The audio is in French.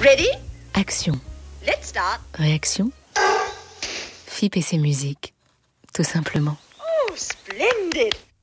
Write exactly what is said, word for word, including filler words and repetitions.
Ready? Action. Let's start. Réaction. F I P et ses musiques. Tout simplement. Oh, splendid.